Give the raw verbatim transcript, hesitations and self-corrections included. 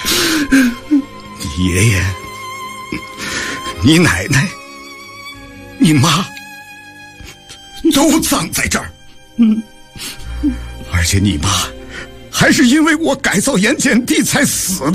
你爷爷、你奶奶、你妈都葬在这儿。嗯，而且你妈还是因为我改造盐碱地才死的。